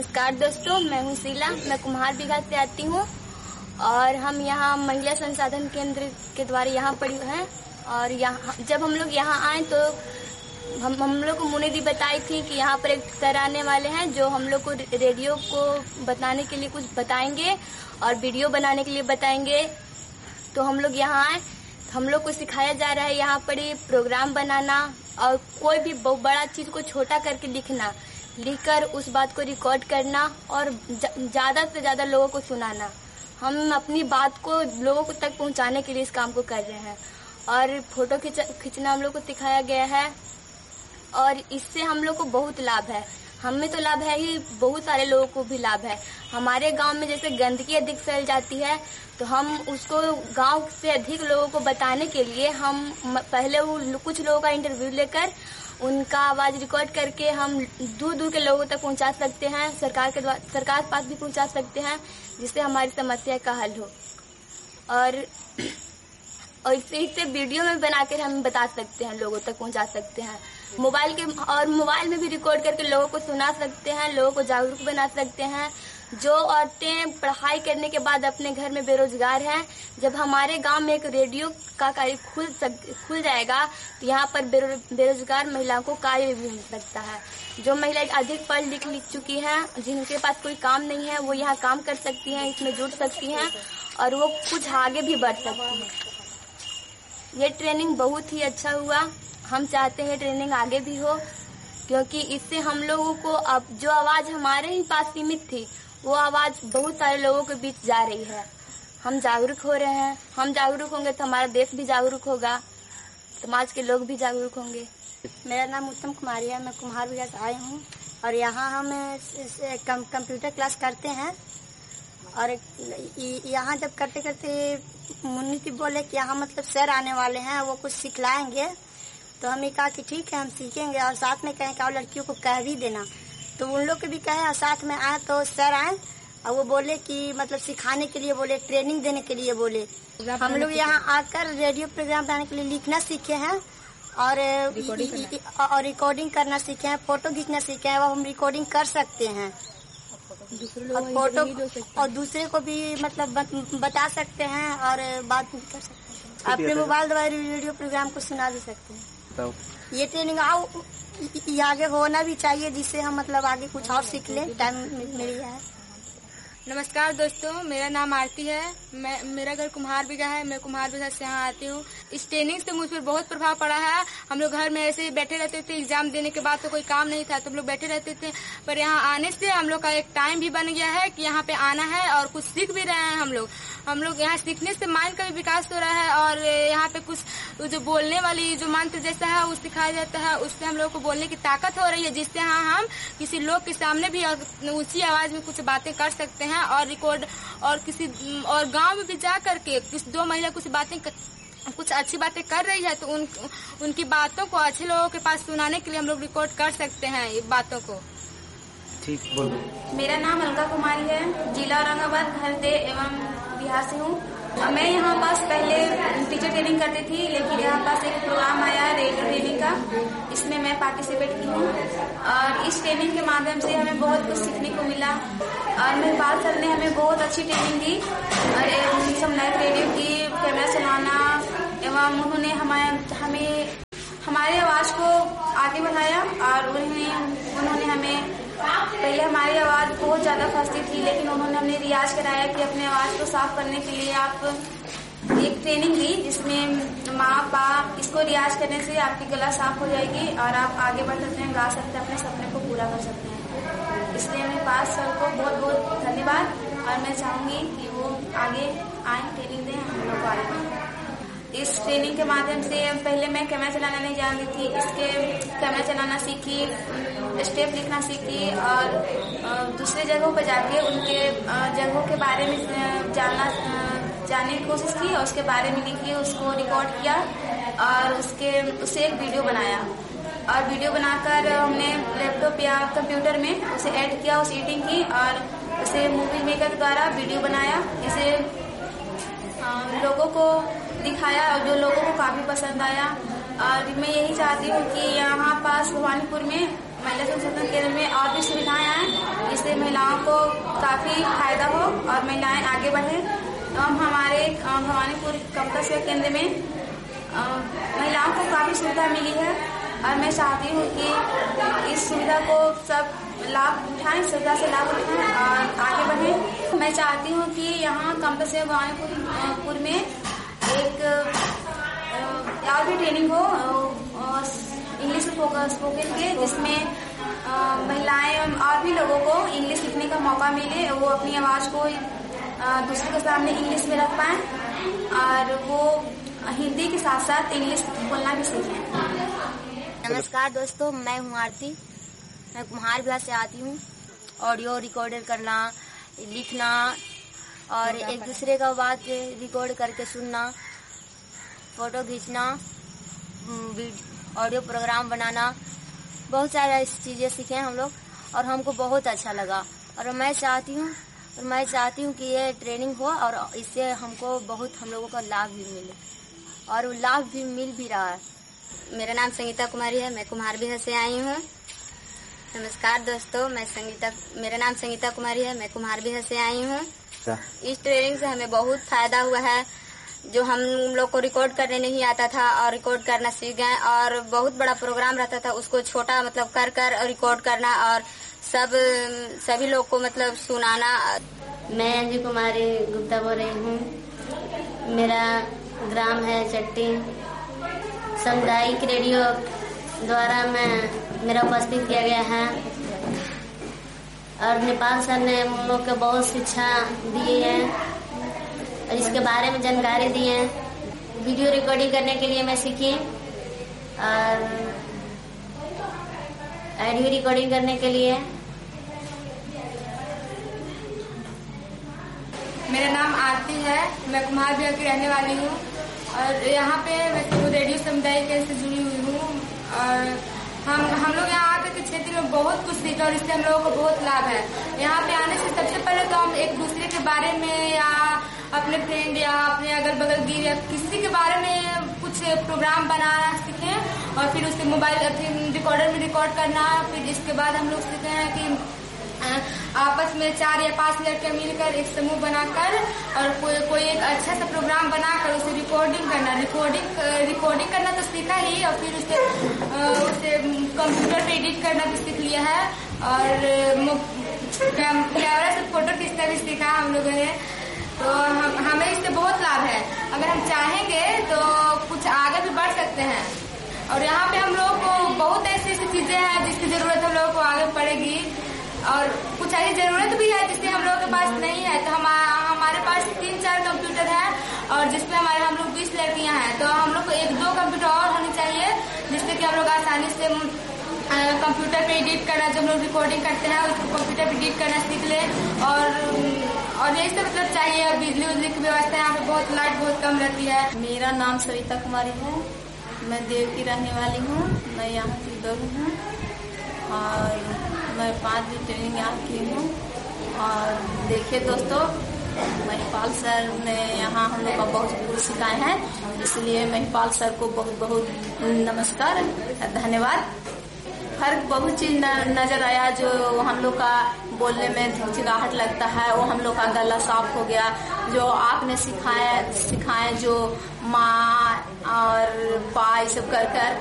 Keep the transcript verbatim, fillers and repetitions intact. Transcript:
नमस्कार दोस्तों, मैं हूँ शीला। मैं कुम्हार बिघा से आती हूँ और हम यहाँ महिला संसाधन केंद्र के द्वारा यहाँ पढ़ी हैं। और यहाँ जब हम लोग यहाँ आए तो हम हम लोग को मुनीदी बताई थी कि यहाँ पर एक सर आने वाले हैं जो हम लोग को रेडियो को बताने के लिए कुछ बताएंगे और वीडियो बनाने के लिए बताएंगे। तो हम लोग यहाँ आए, हम लोग को सिखाया जा रहा है यहाँ पर प्रोग्राम बनाना और कोई भी बहुत बड़ा चीज को छोटा करके लिखना, लिखकर उस बात को रिकॉर्ड करना और ज्यादा से ज्यादा लोगों को सुनाना। हम अपनी बात को लोगों को तक पहुंचाने के लिए इस काम को कर रहे हैं। और फोटो खींचना हम लोग को सिखाया गया है और इससे हम लोग को बहुत लाभ है। हमें तो लाभ है ही, बहुत सारे लोगों को भी लाभ है। हमारे गांव में जैसे गंदगी अधिक फैल जाती है तो हम उसको गांव से अधिक लोगों को बताने के लिए हम पहले वो कुछ लोगों का इंटरव्यू लेकर उनका आवाज रिकॉर्ड करके हम दूर दूर के लोगों तक पहुंचा सकते हैं। सरकार के द्वारा सरकार के पास भी पहुंचा सकते हैं जिससे हमारी समस्या का हल हो। और और इससे इससे वीडियो में बनाकर हम बता सकते हैं, लोगों तक पहुंचा सकते हैं। मोबाइल के और मोबाइल में भी रिकॉर्ड करके लोगों को सुना सकते हैं, लोगों को जागरूक बना सकते हैं। जो औरतें पढ़ाई करने के बाद अपने घर में बेरोजगार हैं, जब हमारे गांव में एक रेडियो का कार्य खुल सक, खुल जाएगा तो यहाँ पर बेरोजगार महिलाओं को कार्य भी मिल सकता है। जो महिलाएं अधिक पढ़ लिख लिख चुकी हैं, जिनके पास कोई काम नहीं है, वो यहाँ काम कर सकती हैं, इसमें जुड़ सकती हैं और वो कुछ आगे भी बढ़ सकती हैं। ये ट्रेनिंग बहुत ही अच्छा हुआ। हम चाहते हैं ट्रेनिंग आगे भी हो, क्योंकि इससे हम लोगों को अब जो आवाज हमारे ही पास सीमित थी वो आवाज बहुत सारे लोगों के बीच जा रही है। हम जागरूक हो रहे हैं। हम जागरूक होंगे तो हमारा देश भी जागरूक होगा, समाज के लोग भी जागरूक होंगे। मेरा नाम उत्तम कुमारी है। मैं कुम्हार बिघा से आई हूँ और यहाँ हम कंप्यूटर क्लास करते हैं। और यहाँ जब करते करते मुन्नी जी बोले कि यहाँ मतलब सर आने वाले हैं, वो कुछ सिखलाएंगे। तो हमें कहा कि ठीक है, हम सीखेंगे और साथ में कहें कि और लड़कियों को कह भी देना। तो उन लोग के भी कहे और साथ में आए तो सर आए और वो बोले कि मतलब सिखाने के लिए बोले, ट्रेनिंग देने के लिए बोले। हम लोग यहाँ आकर रेडियो प्रोग्राम बनाने के लिए लिखना सीखे हैं और और रिकॉर्डिंग करना सीखे हैं, फोटो खींचना सीखे हैं। वो हम रिकॉर्डिंग कर सकते हैं और फोटो और दूसरे को भी मतलब बता सकते हैं और बात भी कर सकते हैं। अपने मोबाइल द्वारा रेडियो प्रोग्राम को सुना भी सकते हैं। ये ट्रेनिंग आओ ये आगे होना भी चाहिए, जिससे हम मतलब आगे कुछ और सीख लें। टाइम मिल है। नमस्कार दोस्तों, मेरा नाम आरती है। मैं मेरा घर कुम्हार बिघा है। मैं कुम्हार बिघा से यहाँ आती हूँ। इस ट्रेनिंग से मुझ पर बहुत प्रभाव पड़ा है। हम लोग घर में ऐसे ही बैठे रहते थे, एग्जाम देने के बाद तो कोई काम नहीं था तो हम लोग बैठे रहते थे। पर यहाँ आने से हम लोग का एक टाइम भी बन गया है कि यहाँ पे आना है और कुछ सीख भी रहे हैं। हम लोग हम लोग यहाँ सीखने से माइंड का भी विकास हो रहा है और यहाँ पे कुछ जो बोलने वाली जो मंत्र जैसा है वो सिखाया जाता है। उससे हम लोग को बोलने की ताकत हो रही है, जिससे यहाँ हम किसी लोग के सामने भी ऊंची आवाज में कुछ बातें कर सकते हैं और रिकॉर्ड और किसी और गांव में भी जा करके किसी दो महिला कुछ बातें कुछ अच्छी बातें कर रही है तो उन उनकी बातों को अच्छे लोगों के पास सुनाने के लिए हम लोग रिकॉर्ड कर सकते हैं ये बातों को। ठीक, बोलो। मेरा नाम अलका कुमारी है। जिला औरंगाबाद, हरदे एवं बिहार से हूँ। मैं यहाँ पास पहले टीचर ट्रेनिंग करती थी, लेकिन यहाँ पास एक प्रोग्राम आया रेडियो ट्रेनिंग का, इसमें मैं पार्टिसिपेट की हूँ और इस ट्रेनिंग के माध्यम से हमें बहुत कुछ सीखने को मिला। और मेहपाल सर ने हमें बहुत अच्छी ट्रेनिंग दी और सब नए रेडियो की कैमरा चलाना एवं उन्होंने हमें हमें हमारी आवाज को आगे बढ़ाया और उन्हें उन्होंने हमें पहले हमारी आवाज बहुत ज्यादा फंसती थी, लेकिन उन्होंने हमें रियाज कराया कि अपने आवाज को साफ करने के लिए आप एक ट्रेनिंग दी, जिसमें माँ बाप इसको रियाज करने से आपकी गला साफ हो जाएगी और आप आगे बढ़ सकते हैं, गा सकते हैं, अपने सपने को पूरा कर सकते हैं। इसलिए मेरे पास सर को बहुत बहुत धन्यवाद और मैं चाहूंगी कि वो आगे आए, ट्रेनिंग दें हम लोग को आगे। इस ट्रेनिंग के माध्यम से पहले मैं कैमरा चलाना नहीं जानती थी, इसके कैमरा चलाना सीखी, स्टेप लिखना सीखी और दूसरे जगहों पर जाके उनके जगहों के बारे में जानना जानने की कोशिश की और उसके बारे में लिखी, उसको रिकॉर्ड किया और उसके उससे एक वीडियो बनाया और वीडियो बनाकर हमने लैपटॉप या कंप्यूटर में उसे ऐड किया, उस एडिटिंग की और उसे मूवी मेकर द्वारा वीडियो बनाया। इसे लोगों को दिखाया और जो लोगों को काफी पसंद आया। और मैं यही चाहती हूँ कि यहाँ पास भवानीपुर में महिला संसाधन केंद्र में और भी सुविधाएं आए, जिससे महिलाओं को काफी फायदा हो और महिलाएं आगे बढ़े एवं हमारे भवानीपुर कविता सेवा केंद्र में महिलाओं को काफी सुविधा मिली है और मैं चाहती हूँ कि इस सुविधा को सब लाभ उठाएं, सुविधा से लाभ उठाएं और आगे बढ़ें। मैं चाहती हूँ कि यहाँ कविता सेवा भवानीपुर में एक और भी ट्रेनिंग हो इंग्लिश स्पोकन के, जिसमें महिलाएं और भी लोगों को इंग्लिश सीखने का मौका मिले, वो अपनी आवाज को दूसरे के सामने इंग्लिश में रख पाएं और वो हिंदी के साथ साथ इंग्लिश बोलना भी सीखें। नमस्कार दोस्तों, मैं हूँ आरती। मैं कुम्हार विहार से आती हूँ। ऑडियो रिकॉर्डर करना, लिखना और एक दूसरे का बात रिकॉर्ड करके सुनना, फोटो खींचना, ऑडियो प्रोग्राम बनाना, बहुत सारी चीजें सीखे हम लोग और हमको बहुत अच्छा लगा। और मैं चाहती हूँ और मैं चाहती हूँ कि ये ट्रेनिंग हो और इससे हमको बहुत हम लोगों का लाभ भी मिले और लाभ भी मिल भी रहा है। मेरा नाम संगीता कुमारी है। मैं कुम्हार विहार से आई हूँ। नमस्कार दोस्तों, मैं संगीता मेरा नाम संगीता कुमारी है। मैं कुम्हार विहार से आई हूँ। इस ट्रेनिंग से हमें बहुत फायदा हुआ है। जो हम लोग को रिकॉर्ड करने नहीं आता था और रिकॉर्ड करना सीख गए और बहुत बड़ा प्रोग्राम रहता था उसको छोटा मतलब कर कर रिकॉर्ड करना और सब सभी लोग को मतलब सुनाना। मैं अंजू कुमारी गुप्ता बोल रही हूँ। मेरा ग्राम है चट्टी। सामुदायिक रेडियो द्वारा मैं मेरा उपस्थित किया गया है और नेपाल सर ने हम लोग को बहुत शिक्षा दी है और इसके बारे में जानकारी दी है। वीडियो रिकॉर्डिंग करने के लिए मैं सीखी और ऑडियो रिकॉर्डिंग करने के लिए। मेरा नाम आरती है। मैं कुम्हार विहार की रहने वाली हूँ और यहाँ पे मैं रेडियो समुदाय से जुड़ी हुई हूँ और हम हम लोग यहाँ आकर के क्षेत्र में बहुत कुछ सीखा और इससे हम लोगों को बहुत लाभ है। यहाँ पे आने से सबसे पहले तो हम एक दूसरे के बारे में या अपने फ्रेंड या अपने अगल बगल गिर या किसी के बारे में कुछ प्रोग्राम बनाना सीखे और फिर उसके मोबाइल रिकॉर्डर में रिकॉर्ड करना। फिर इसके बाद हम लोग सीखे हैं कि आपस में चार या पांच लड़के मिलकर एक समूह बनाकर और कोई कोई एक अच्छा सा प्रोग्राम बनाकर उसे रिकॉर्डिंग करना रिकॉर्डिंग रिकॉर्डिंग करना तो सीखा ही और फिर उसे उसे कंप्यूटर पे एडिट करना भी सीख लिया है और कैमरा से फोटो खींचना भी सीखा हम लोगों ने। तो हम, हमें इससे बहुत लाभ है। अगर हम चाहेंगे तो कुछ आगे भी बढ़ सकते हैं और यहाँ पे हम लोग को बहुत ऐसी ऐसी चीजें हैं जिसकी जरूरत हम लोगों को आगे पड़ेगी और कुछ ऐसी जरूरत भी है जिससे हम लोगों के पास नहीं है। तो हम हमारे पास तीन चार कंप्यूटर है और जिसपे हमारे हम लोग बीस लड़कियां हैं तो हम लोग को एक दो कंप्यूटर और होनी चाहिए जिससे कि हम लोग आसानी से कंप्यूटर पे एडिट करना, जो हम लोग रिकॉर्डिंग करते हैं उसको कंप्यूटर पे एडिट करना सीख ले और और यही सब मतलब चाहिए। बिजली उजली की व्यवस्था यहाँ पे बहुत लाइट बहुत कम रहती है। मेरा नाम सरिता कुमारी है। मैं देव की रहने वाली हूँ। मैं यहाँ की बहू हूँ और मैं पाँच दिन ट्रेनिंग यहाँ की हूँ। और देखिए दोस्तों, महिपाल सर ने यहाँ हम लोग का बहुत कुछ सिखाए हैं, इसलिए महिपाल सर को बहुत बहुत नमस्कार धन्यवाद। फर्क बहुत चीज नजर आया। जो हम लोग का बोलने में झिझिगाहट लगता है वो हम लोग का गला साफ हो गया। जो आपने सिखाया सिखाए जो माँ और पा ये सब कर कर